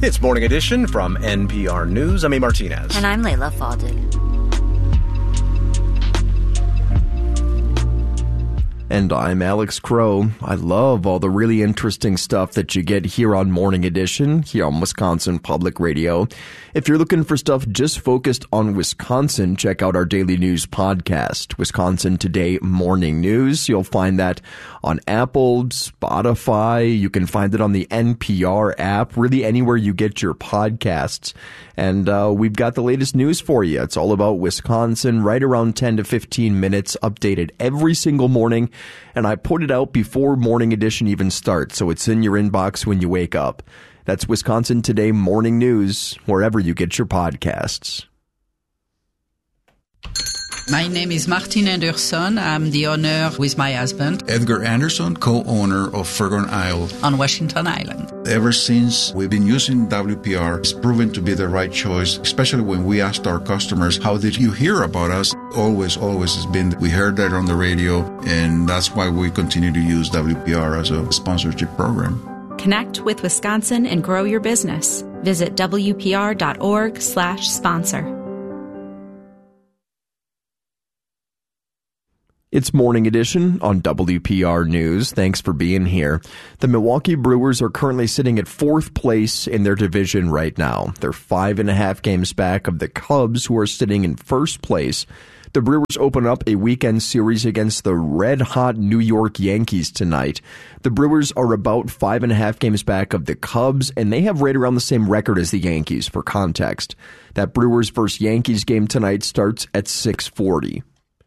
It's Morning Edition from NPR News. I'm A. Martinez. And I'm Layla Fadel. And I'm Alex Crow. I love all the really interesting stuff that you get here on Morning Edition, here on Wisconsin Public Radio. If you're looking for stuff just focused on Wisconsin, check out our daily news podcast, Wisconsin Today Morning News. You'll find that on Apple, Spotify. You can find it on the NPR app, really anywhere you get your podcasts. And we've got the latest news for you. It's all about Wisconsin, right around 10 to 15 minutes, updated every single morning. And I put it out before Morning Edition even starts, so it's in your inbox when you wake up. That's Wisconsin Today Morning News, wherever you get your podcasts. My name is Martin Anderson. I'm the owner with my husband, Edgar Anderson, co-owner of Fergon Isle on Washington Island. Ever since we've been using WPR, it's proven to be the right choice, especially when we asked our customers, how did you hear about us? Always has been, we heard that on the radio, and that's why we continue to use WPR as a sponsorship program. Connect with Wisconsin and grow your business. Visit WPR.org/sponsor. It's Morning Edition on WPR News. Thanks for being here. The Milwaukee Brewers are currently sitting at fourth place in their division right now. They're 5.5 games back of the Cubs, who are sitting in first place. The Brewers open up a weekend series against the red-hot New York Yankees tonight. The Brewers are about 5.5 games back of the Cubs, and they have right around the same record as the Yankees, for context. That Brewers versus Yankees game tonight starts at 6:40.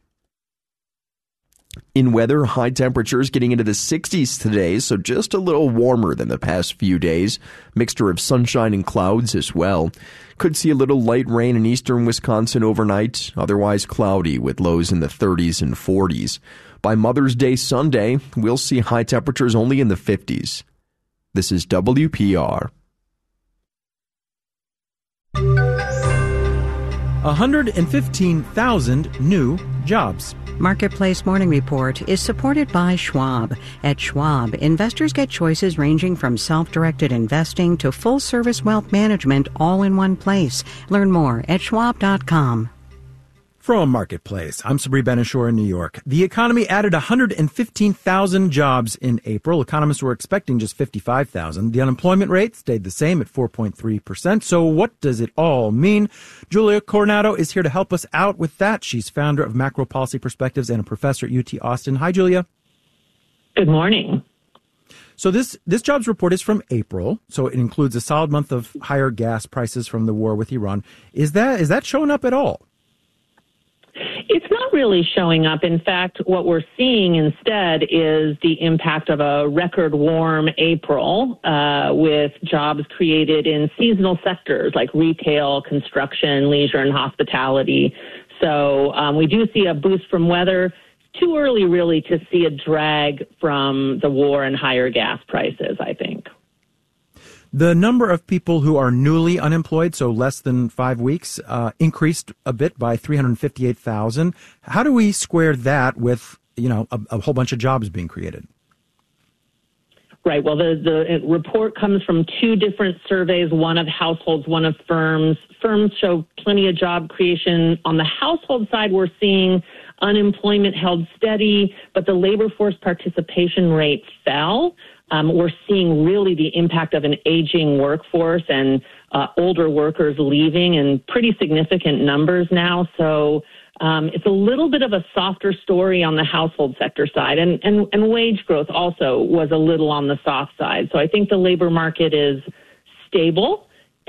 In weather, high temperatures getting into the 60s today, so just a little warmer than the past few days. Mixture of sunshine and clouds as well. Could see a little light rain in eastern Wisconsin overnight, otherwise cloudy with lows in the 30s and 40s. By Mother's Day Sunday, we'll see high temperatures only in the 50s. This is WPR. 115,000 new jobs. Marketplace Morning Report is supported by Schwab. At Schwab, investors get choices ranging from self-directed investing to full-service wealth management all in one place. Learn more at schwab.com. From Marketplace, I'm Sabri Ben-Achour in New York. The economy added 115,000 jobs in April. Economists were expecting just 55,000. The unemployment rate stayed the same at 4.3%. So what does it all mean? Julia Coronado is here to help us out with that. She's founder of Macro Policy Perspectives and a professor at UT Austin. Hi, Julia. Good morning. So this jobs report is from April, so it includes a solid month of higher gas prices from the war with Iran. Is that showing up at all? It's not really showing up. In fact, what we're seeing instead is the impact of a record warm April with jobs created in seasonal sectors like retail, construction, leisure, and hospitality. So we do see a boost from weather. Too early, really, to see a drag from the war and higher gas prices, I think. The number of people who are newly unemployed, so less than 5 weeks, increased a bit by 358,000. How do we square that with, a whole bunch of jobs being created? Right. Well, the report comes from two different surveys, one of households, one of firms. Firms show plenty of job creation. On the household side, we're seeing unemployment held steady, but the labor force participation rate fell. We're seeing really the impact of an aging workforce and older workers leaving in pretty significant numbers now. So it's a little bit of a softer story on the household sector side. And wage growth also was a little on the soft side. So I think the labor market is stable,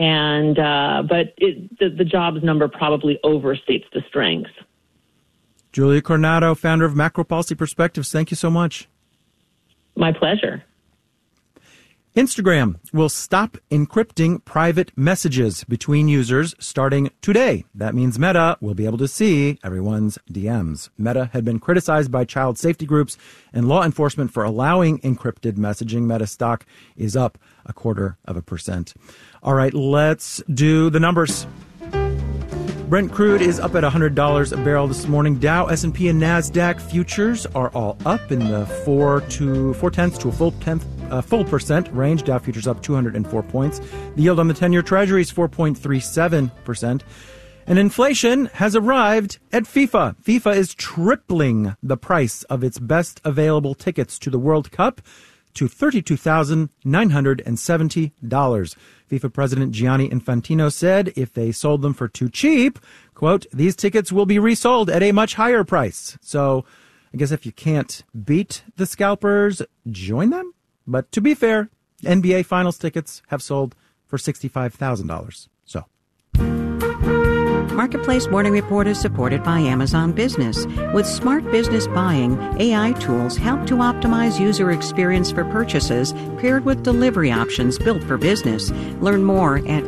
but the jobs number probably overstates the strengths. Julia Coronado, founder of Macro Policy Perspectives, thank you so much. My pleasure. Instagram will stop encrypting private messages between users starting today. That means Meta will be able to see everyone's DMs. Meta had been criticized by child safety groups and law enforcement for allowing encrypted messaging. Meta stock is up 0.25%. All right, let's do the numbers. Brent crude is up at $100 a barrel this morning. Dow, S&P, and NASDAQ futures are all up in the 0.4 to a full 0.1% a full percent range. Dow futures up 204 points. The yield on the 10-year Treasury is 4.37%. And inflation has arrived at FIFA. FIFA is tripling the price of its best available tickets to the World Cup to $32,970. FIFA President Gianni Infantino said if they sold them for too cheap, quote, these tickets will be resold at a much higher price. So I guess if you can't beat the scalpers, join them. But to be fair, NBA Finals tickets have sold for $65,000. So. Marketplace Morning Report is supported by Amazon Business. With smart business buying, AI tools help to optimize user experience for purchases paired with delivery options built for business. Learn more at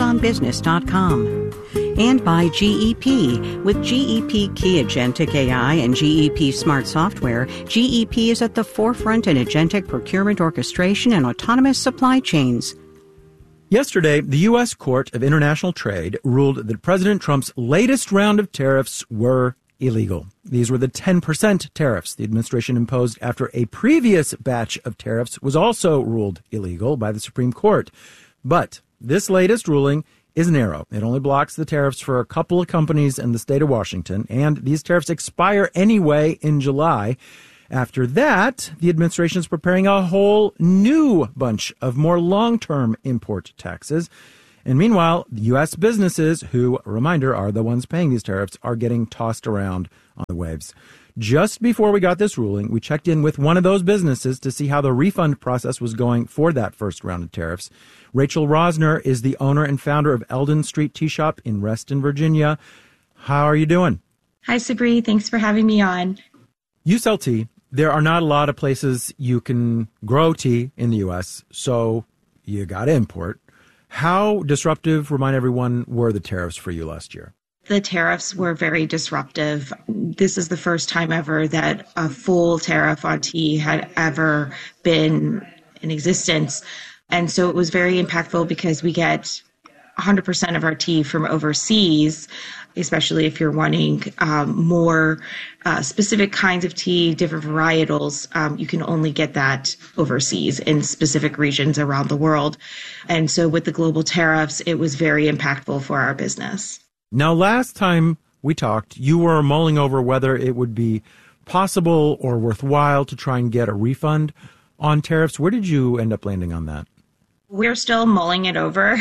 amazonbusiness.com. And by GEP. With GEP Key Agentic AI and GEP Smart Software, GEP is at the forefront in agentic procurement orchestration and autonomous supply chains. Yesterday, the U.S. Court of International Trade ruled that President Trump's latest round of tariffs were illegal. These were the 10% tariffs the administration imposed after a previous batch of tariffs was also ruled illegal by the Supreme Court. But this latest ruling is narrow. It only blocks the tariffs for a couple of companies in the state of Washington, and these tariffs expire anyway in July. After that, the administration is preparing a whole new bunch of more long-term import taxes. And meanwhile, U.S. businesses, who, reminder, are the ones paying these tariffs, are getting tossed around on the waves. Just before we got this ruling, we checked in with one of those businesses to see how the refund process was going for that first round of tariffs. Rachel Rosner is the owner and founder of Eldon Street Tea Shop in Reston, Virginia. How are you doing? Hi, Sabri. Thanks for having me on. You sell tea. There are not a lot of places you can grow tea in the U.S., so you got to import. How disruptive, remind everyone, were the tariffs for you last year? The tariffs were very disruptive. This is the first time ever that a full tariff on tea had ever been in existence. And so it was very impactful because we get 100% of our tea from overseas, especially if you're wanting more specific kinds of tea, different varietals. You can only get that overseas in specific regions around the world. And so with the global tariffs, it was very impactful for our business. Now, last time we talked, you were mulling over whether it would be possible or worthwhile to try and get a refund on tariffs. Where did you end up landing on that? We're still mulling it over.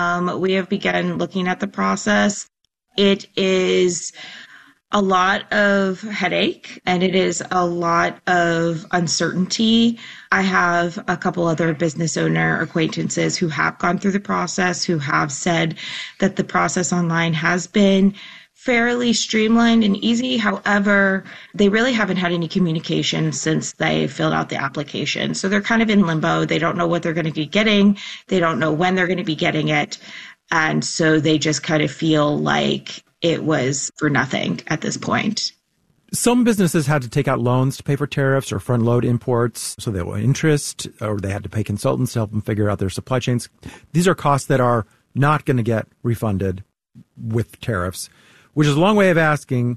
We have begun looking at the process. It is a lot of headache and it is a lot of uncertainty. I have a couple other business owner acquaintances who have gone through the process, who have said that the process online has been fairly streamlined and easy. However, they really haven't had any communication since they filled out the application. So they're kind of in limbo. They don't know what they're going to be getting. They don't know when they're going to be getting it. And so they just kind of feel like it was for nothing at this point. Some businesses had to take out loans to pay for tariffs or front load imports, so they owe interest, or they had to pay consultants to help them figure out their supply chains. These are costs that are not going to get refunded with tariffs, which is a long way of asking,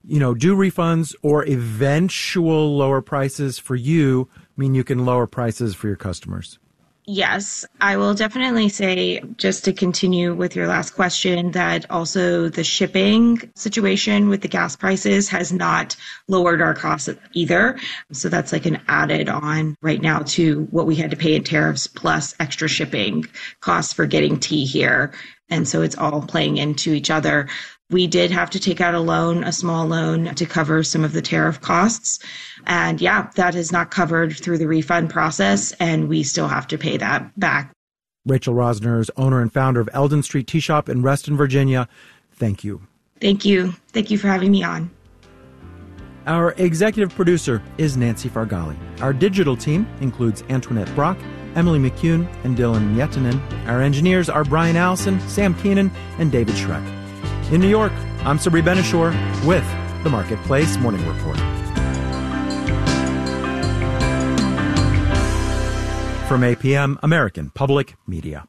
do refunds or eventual lower prices for you mean you can lower prices for your customers? Yes, I will definitely say, just to continue with your last question, that also the shipping situation with the gas prices has not lowered our costs either. So that's like an added on right now to what we had to pay in tariffs plus extra shipping costs for getting tea here. And so it's all playing into each other. We did have to take out a loan, a small loan, to cover some of the tariff costs. And that is not covered through the refund process, and we still have to pay that back. Rachel Rosner is owner and founder of Eldon Street Tea Shop in Reston, Virginia. Thank you. Thank you. Thank you for having me on. Our executive producer is Nancy Fargali. Our digital team includes Antoinette Brock, Emily McCune, and Dylan Yettinen. Our engineers are Brian Allison, Sam Keenan, and David Schreck. In New York, I'm Sabri Ben-Achour with the Marketplace Morning Report. From APM, American Public Media.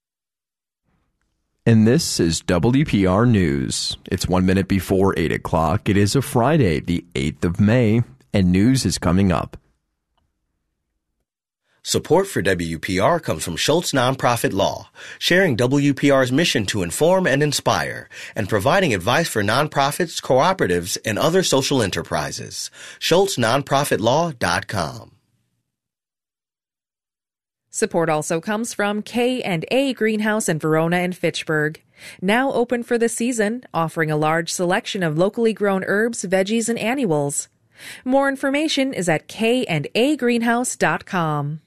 And this is WPR News. It's 1 minute before 8 o'clock. It is a Friday, the 8th of May, and news is coming up. Support for WPR comes from Schultz Nonprofit Law, sharing WPR's mission to inform and inspire, and providing advice for nonprofits, cooperatives, and other social enterprises. SchultzNonprofitLaw.com. Support also comes from K&A Greenhouse in Verona and Fitchburg. Now open for the season, offering a large selection of locally grown herbs, veggies, and annuals. More information is at KandAGreenhouse.com.